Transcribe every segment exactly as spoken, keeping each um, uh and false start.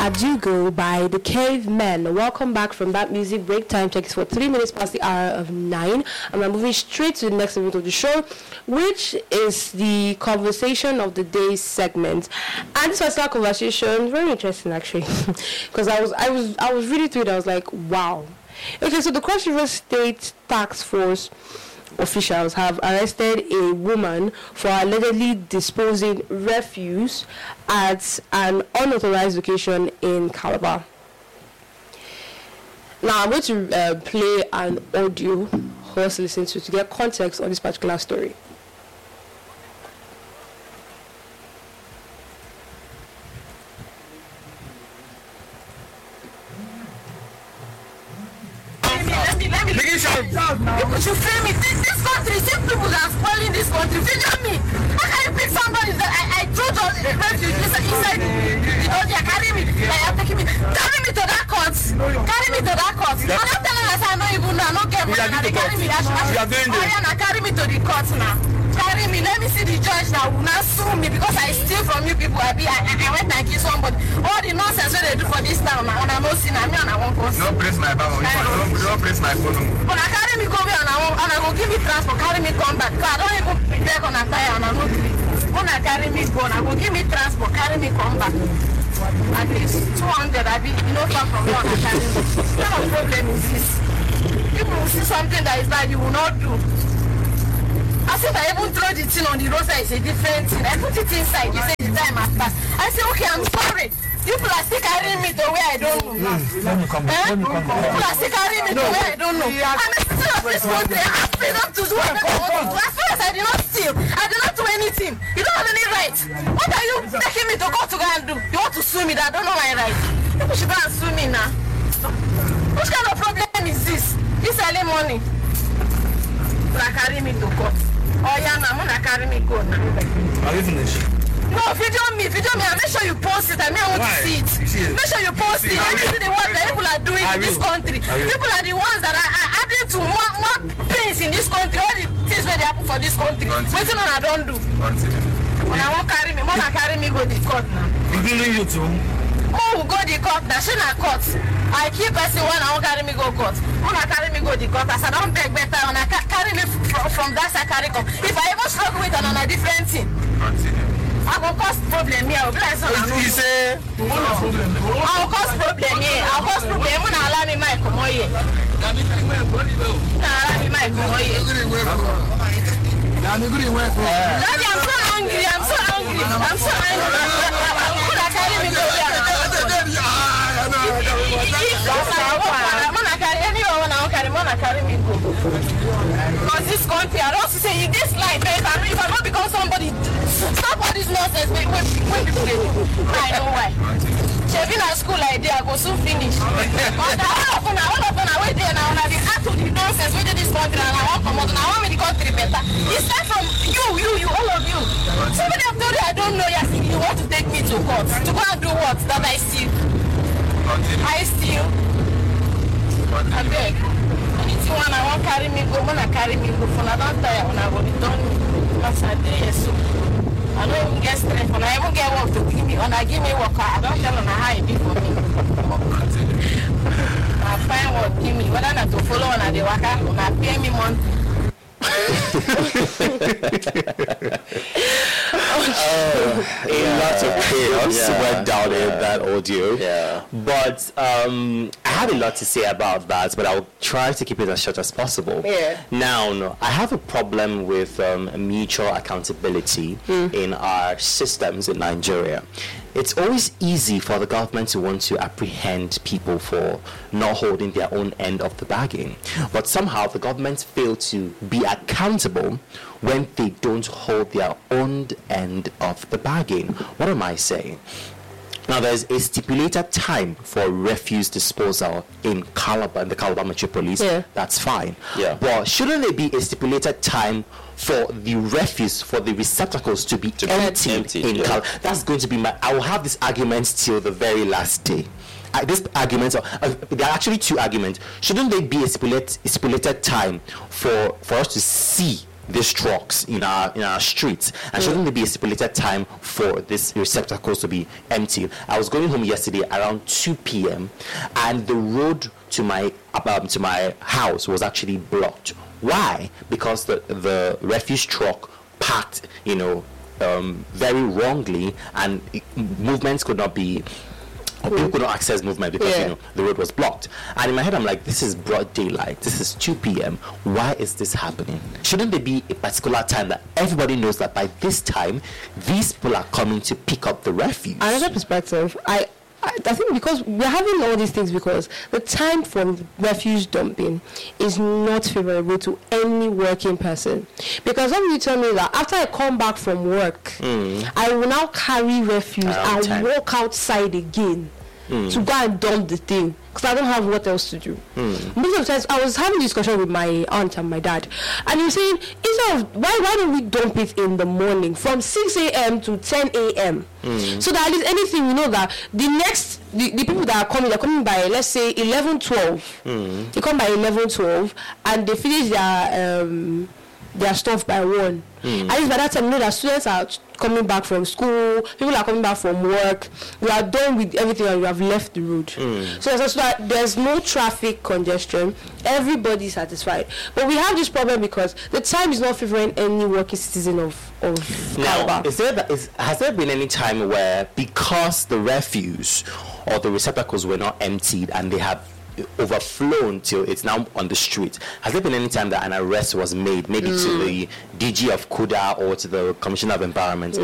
Adugo by the Cavemen. Welcome back from that music break. Time check is for three minutes past the hour of nine. And we're moving straight to the next segment of the show, which is the conversation of the day segment. And this particular conversation, very interesting actually, because I was I was I was reading through it. I was like, wow. Okay, so the Cross River State Task Force officials have arrested a woman for allegedly disposing refuse at an unauthorized location in Calabar. Now I'm going to uh, play an audio for us to listen to to get context on this particular story. People should frame me. This, this country, same people that are spoiling this country. Video me. How can you pick somebody that I, I threw those refugees inside the Georgia? Carry me. Like you're taking me. Carry me to that court. Carry me to that court. I'm not telling us I don't even know. I don't care. They carry me. I should carry me to the court now. Carry me. Let me see the judge now will not sue me because I steal from you people. I be I, I went and kill somebody. All the nonsense what they do for this town now. And I'm not seeing me and I won't go. Don't press my button. Don't, don't press my phone. But I carry me go there and I won't and I will give me transport. Carry me come back. Cause I don't even prepare on a tire and I'm not doing. When I carry me go, I will give me transport. Carry me come back. At least two hundred. I be you know far from one. I carry me. What kind of problem is this? People will see something that is bad you will not do. I said I even throw the thing on the roadside, it's a different thing. I put it inside, you say the time has passed. I say, okay, I'm sorry. People are still carrying me to where I don't know. Mm. Let me come eh? Let me come People are still carrying me no. to where I don't know. I'm a citizen of this country. I have freedom to do whatever I want to do. As far as I did not steal, I did not do anything. You don't have any right. What are you taking me to go to go and do? You want to sue me that I don't know my right? People should go and sue me now. Which kind of problem is this? This early morning. People are carrying me to court. Oh yeah, now I'm gonna carry me go now. Are you finished? No, video me, video me. Make sure you post it. I mean, I want Why? to see it. See it. Make sure you post it. Let me see the work that people are doing in this country. People are the ones that are, are adding to more, more pains in this country. All the things that they happen for this country. What's on I don't do? When I won't carry me, when I carry me go to court now. Including you too. Oh, go the court. That's in a court. I keep person when I won't carry me go court. When I carry me go the court, I said I don't beg better. When I ca- carry me from, from that side carry come. If I ever struggle with another different thing, I will cause problem here. I will be like, so I You say? I will cause problem here. I will cause problem when I allow me my come here. Allow me my come here. Daddy, I'm so angry. I'm so angry. I'm so angry. When I carry me go here. Because this country, I don't say in this life, if I if I don't become somebody, stop all this nonsense when when people do. I know why. She's been at school like that, I go soon finish. But all of them, all of them are waiting now. Now they add to the nonsense within this country, and I want to come out, and I want me the country better. It starts from you, you, you, all of you. Somebody have told you I don't know. Yes, you want to take me to court to go and do what? That I steal. I steal. I beg. Anything when I want carry me go, when I carry me go, when I don't tire, when I go return me, because I do so. I don't even get strength, when I even get work to give me, when I give me work, I don't tell them how it be for me. I find what give me, whether not to follow when I do work, when I pay me money. uh, a lot of chaos Yeah. went down in Yeah. that audio. Yeah. But um, I have a lot to say about that, but I'll try to keep it as short as possible. Yeah. Now, no, I have a problem with um, mutual accountability in our systems in Nigeria. It's always easy for the government to want to apprehend people for not holding their own end of the bargain. But somehow the government fail to be accountable when they don't hold their own end of the bargain. What am I saying? Now, there's a stipulated time for refuse disposal in Calabar, in the Calabar Metropolis. Yeah. That's fine. Yeah. But shouldn't there be a stipulated time for the refuse, for the receptacles to be be emptied, emptied, in yeah. Calabar? That's going to be my... I will have this argument till the very last day. Uh, this argument, uh, uh, there are actually two arguments. Shouldn't there be a stipulated, a stipulated time for, for us to see these trucks in our in our streets, and shouldn't there be a stipulated time for these receptacles to be emptied? I was going home yesterday around two p.m. and the road to my um, to my house was actually blocked. Why? Because the the refuse truck parked, you know, um, very wrongly, and it, movements could not be. People could not access movement because Yeah. you know the road was blocked. And in my head, I'm like, this is broad daylight. This is two p.m. Why is this happening? Shouldn't there be a particular time that everybody knows that by this time these people are coming to pick up the refuse? Another perspective, I, I I think because we're having all these things because the time for refuse dumping is not favorable to any working person. Because when you tell me that after I come back from work, I will now carry refuse Around and ten. walk outside again to go and dump the thing because I don't have what else to do. Most of the times I was having a discussion with my aunt and my dad, and he was saying, instead of why why don't we dump it in the morning from six a.m. to ten a.m. so that at least anything we know that the next the, the people that are coming they're coming by, let's say eleven twelve. They come by eleven twelve and they finish their um their stuff by one. At least by that time, you know that students are coming back from school, people are coming back from work. We are done with everything and we have left the road. So, so that there's no traffic congestion. Everybody is satisfied. But we have this problem because the time is not favoring any working citizen of of Now, Calabar. is there that is, has there been any time where because the refuse or the receptacles were not emptied and they have overflown till it's now on the street, has there been any time that an arrest was made, maybe to the D G of Kuda or to the Commissioner of Environment?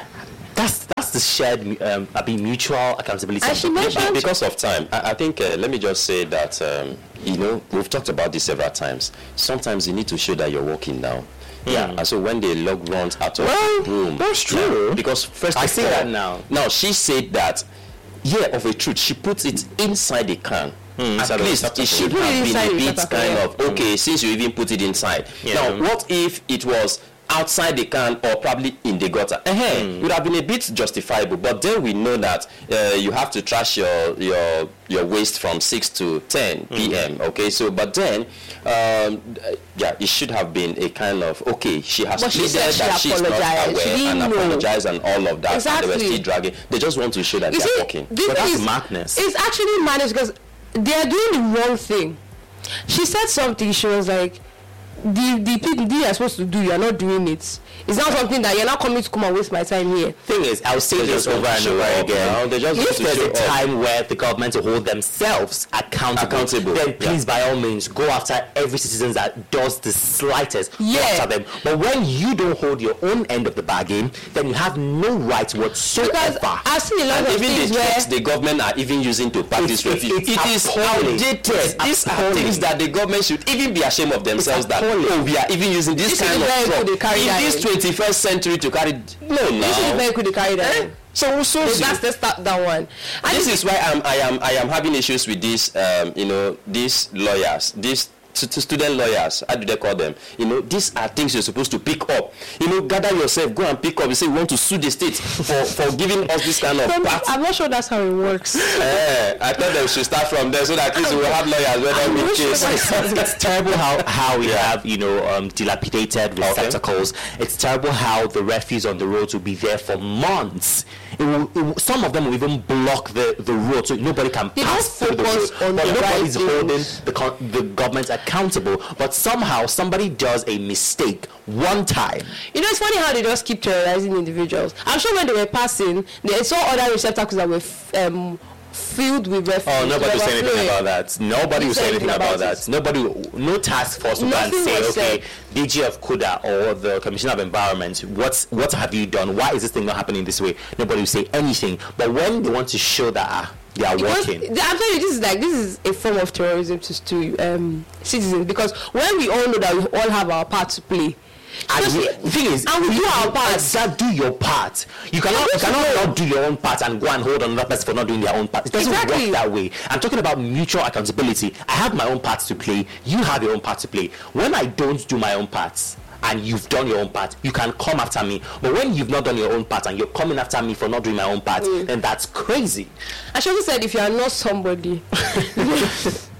That's that's the shared, um, I mean, mutual accountability. And she mentioned- Because of time, I, I think, uh, let me just say that, um, you know, we've talked about this several times. Sometimes you need to show that you're walking now. Yeah, and so when the log runs out of Well, the room, that's true. now, because first I of see all- that now. Now she said that, yeah, of a truth, she puts it inside the can. inside At the least receptacle. it should Put it have been inside a the bit receptacle, kind yeah. of okay, since you even put it inside. Yeah. Now, what if it was outside the can or probably in the gutter? uh It would have been a bit justifiable, but then we know that uh, you have to trash your your your waste from six to ten p.m. Okay, so but then um, yeah, it should have been a kind of okay. She has But she pleaded said she that she's not apologized. She aware didn't and know. apologized and all of that. And they were Exactly. still dragging. They just want to show that You they're see, walking. this But that's is madness. It's actually madness because they are doing the wrong thing. She said something. She was like, "The the thing you are supposed to do, you are not doing it. It's not something that you're not coming to come and waste my time here." Thing is, I'll say They this just want over to and show over up again. now. They just want If to there's show a up. time where the government will hold themselves accountable, Accountable, then yeah. please, by all means, go after every citizen that does the slightest. Go Yeah. after them. But when you don't hold your own end of the bargain, then you have no right Because whatsoever. I've seen a lot And of even things the where trucks the government are even using to practice It's- it's- refuse. it's It is appalling. outdated. It's These are appalling. things that the government should even be ashamed of themselves that appalling. oh, we are even using this, This is kind the of vehicle truck they carry in that this in. twenty-first century to carry. No, this is the no. vehicle they carry that. Eh? So, so So that's the start that one. And this it- is why I'm, I am I am having issues with these um, you know these lawyers, these st- st- student lawyers. How do they call them? You know, these are things you're supposed to pick up. You know, gather yourself, go and pick up. You say you want to sue the state for, for giving us this kind of But part. I'm not sure that's how it works. Eh, I thought they should start from there so that at least we will have lawyers when I'm we not sure case. that's- it's, it's terrible how, how we have, you know, um, dilapidated receptacles. It's terrible how the refuse on the roads will be there for months. It will, it will, some of them will even block the, the road so nobody can They pass don't through the road. focus on But the nobody's right holding things. the, con- the government accountable. But somehow somebody does a mistake one time. You know, it's funny how they just keep terrorizing individuals. I'm sure when they were passing, they saw other receptacles that were f- um, filled with refuse. Oh, nobody will say anything overflowing. about that. Nobody will say anything about about that. Nobody, no task force will go and Nothing say, was okay, said. D G of Kuda or the Commissioner of Environment, what's what have you done? Why is this thing not happening this way? Nobody will say anything. But when they want to show that ah, they are Because working, I'm telling you, this is like this is a form of terrorism to, to um, citizens. Because when we all know that we all have our part to play, and Just- we, the thing is, and we do our part. Exact, do your part. You cannot, you cannot not do your own part and go and hold another person for not doing their own part. It doesn't Exactly. work that way. I'm talking about mutual accountability. I have my own part to play. You have your own part to play. When I don't do my own parts, and you've done your own part, you can come after me. But when you've not done your own part and you're coming after me for not doing my own part, then that's crazy. I should have said if you are not somebody,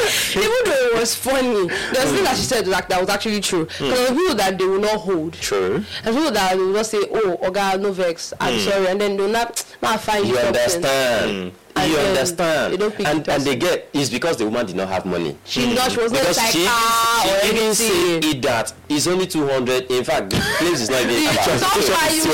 Even though it was funny, there's mm. thing that she said like that was actually true. Because mm. there were people that they will not hold. True. And people that will not say, oh, Oga, no vex, I'm mm. sorry, and then they'll not, not find you. You understand. Mm. And you understand, they don't pick and, and they get it's because the woman did not have money. She mm. not, she was because not like she, ah, she or even anything. said it that it's only two hundred. In fact, the place is not even about two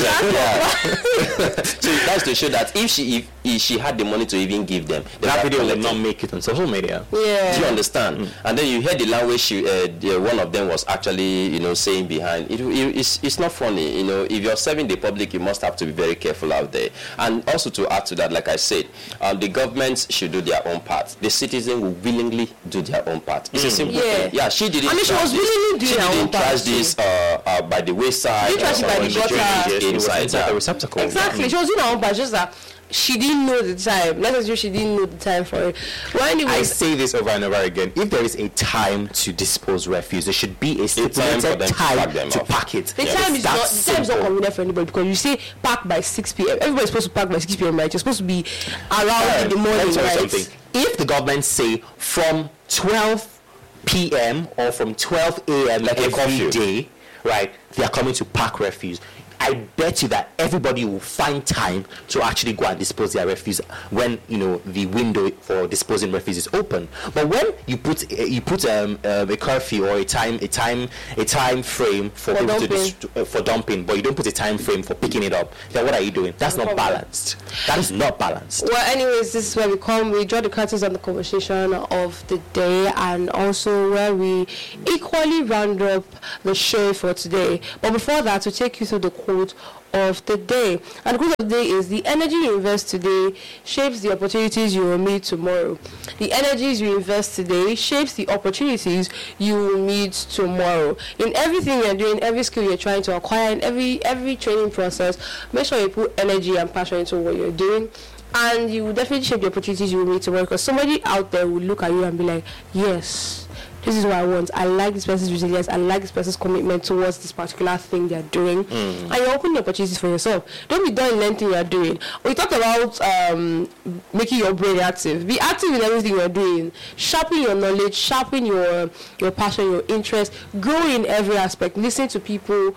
hundred. So that's to show that if she if, if she had the money to even give them, that video will not make it on social media. Yeah. Do you understand? Mm. And then you hear the language she, uh, the, one of them was actually, you know, saying behind it, it. It's it's not funny. You know, if you're serving the public, you must have to be very careful out there. And also to add to that, like I said, um, the governments should do their own part. The citizen will willingly do their own part. It's mm. a simple yeah. thing. Yeah, she didn't. I mean, she was willingly doing her own part. She didn't trash this uh, uh, by the wayside. She trashed it by the gutter. Inside the receptacle. Exactly. Mm. She was doing her own part. Just that she didn't know the time. Let's assume she didn't know the time for it. Well, anyways, I say this over and over again. If there is a time to dispose refuse, there should be a stipulated time, time to, to pack it. The time is not the time is not convenient for anybody because you say pack by six p.m. Everybody's supposed to pack by six p.m. right? You're supposed to be around yeah, in the morning, right? Something. If the government say from twelve p.m. or from twelve a.m. like every day, right, they are coming to pack refuse, I bet you that everybody will find time to actually go and dispose their refuse when, you know, the window for disposing refuse is open. But when you put uh, you put um, uh, a curfew or a time a time a time frame for, for people dumping. to dis- uh, for dumping, but you don't put a time frame for picking it up, then what are you doing? That's not balanced. That is not balanced. Well, anyways, this is where we come. We draw the curtains on the conversation of the day, and also where we equally round up the show for today. But before that, to take you through the quote of the day. And the quote of the day is: the energy you invest today shapes the opportunities you will meet tomorrow. The energies you invest today shapes the opportunities you will meet tomorrow. In everything you're doing, every skill you're trying to acquire, in every every training process, make sure you put energy and passion into what you're doing. And you will definitely shape the opportunities you will meet tomorrow, because somebody out there will look at you and be like, yes, this is what I want. I like this person's resilience. I like this person's commitment towards this particular thing they're doing. Mm. And you're opening opportunities for yourself. Don't be done in anything you're doing. We talked about um, making your brain active. Be active in everything you're doing. Sharpen your knowledge. Sharpen your your passion, your interest. Grow in every aspect. Listen to people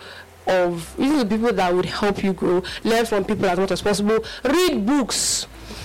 of listen to people that would help you grow. Learn from people as much as possible. Read books.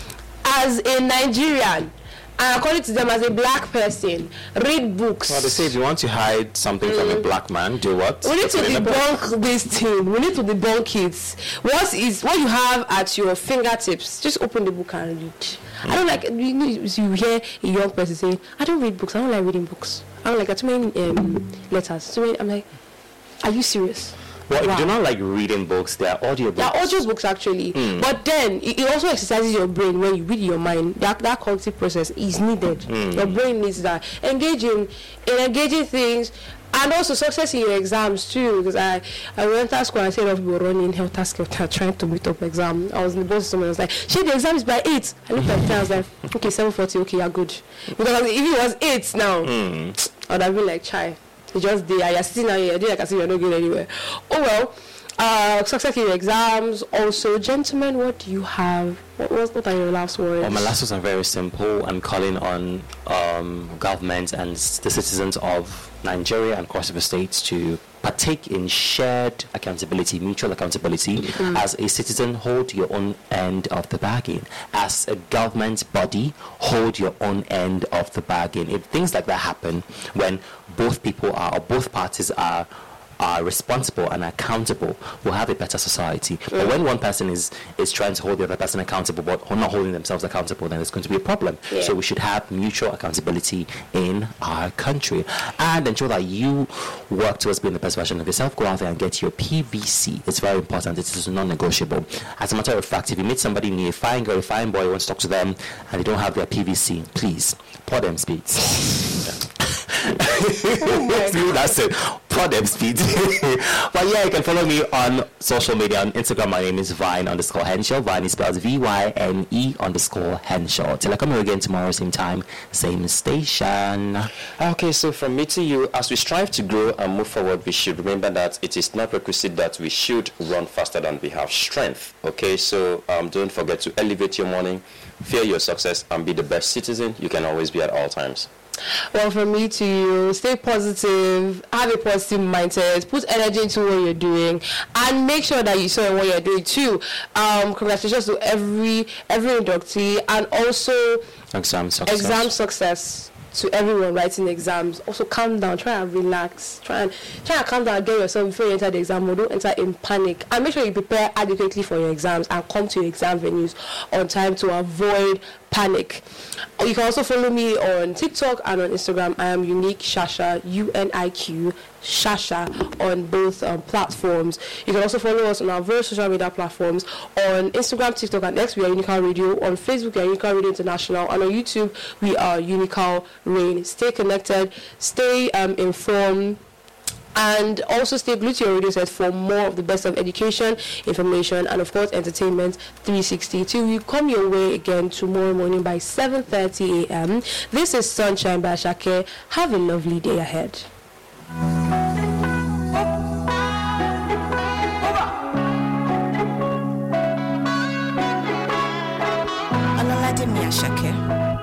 As a Nigerian, and according to them, as a black person, read books. Well, they say if you want to hide something mm. from a black man, do what? We need to debunk this thing. We need to debunk it. What is what you have at your fingertips? Just open the book and read. Mm. I don't like you, know, you hear a young person saying, "I don't read books. I don't like reading books. I don't like that too many um, letters." Too many. I'm like, are you serious? Well, wow. if you do not like reading books, there are audio books. There are audio books actually, mm. but then it, it also exercises your brain when you read your mind. That that cognitive process is needed. Mm. Your brain needs that. Engage in, in engaging things, and also success in your exams too. Because I I went to school and I said of people running helter skelter trying to meet up exam. I was in the bus. Someone was like, "Shit, the exam is by eight." I looked at the time. I was like, "Okay, seven forty. Okay, you're good." Because if it was eight now, mm. I'd have been like, "Chai." You just did. You're sitting out here. Like I see, you're not going anywhere. Oh well. Uh, success in your exams. Also, gentlemen, what do you have? What was what are your last words? Well, my last words are very simple. I'm calling on um, government and the citizens of Nigeria and cross river states to partake in shared accountability, mutual accountability. Mm-hmm. As a citizen, hold your own end of the bargain. As a government body, hold your own end of the bargain. If things like that happen, when both people are or both parties are are responsible and accountable, we'll have a better society. Mm. But when one person is is trying to hold the other person accountable but not holding themselves accountable, then there's going to be a problem. Yeah. So we should have mutual accountability in our country and ensure that you work towards being the best version of yourself. Go out there and get your P V C. It's very important. It is non-negotiable. As a matter of fact, if you meet somebody new, a fine girl, a fine boy, you want to talk to them and they don't have their P V C, please pour them speeds. Oh That's it. Problem speed. But yeah, you can follow me on social media. On Instagram, my name is Vine underscore Henshaw. Vine is spelled V Y N E underscore Henshaw. Till I come here again tomorrow, same time, same station. Okay, so from me to you, as we strive to grow and move forward, we should remember that it is not requisite that we should run faster than we have strength. Okay, so um, don't forget to elevate your morning, fear your success, and be the best citizen you can always be at all times. Well, from me to you, stay positive, have a positive mindset, put energy into what you're doing, and make sure that you saw what you're doing too. Um, congratulations to every every inductee, and also exam success. Exam success to everyone writing exams. Also, calm down, try and relax, try and try and calm down, get yourself before you enter the exam. Or don't enter in panic, and make sure you prepare adequately for your exams and come to your exam venues on time to avoid panic. You can also follow me on TikTok and on Instagram. I am Unique Shasha, U N I Q Shasha, on both um, platforms. You can also follow us on our various social media platforms. On Instagram, TikTok, and X, we are Unical Radio. On Facebook, we are Unical Radio International. And on YouTube, we are Unical Rain. Stay connected, stay um, informed, and also stay glued to your radio set for more of the best of education, information, and of course entertainment three sixty till we come your way again tomorrow morning by seven thirty a.m. This is Sunshine by Shake. Have a lovely day ahead. Shake.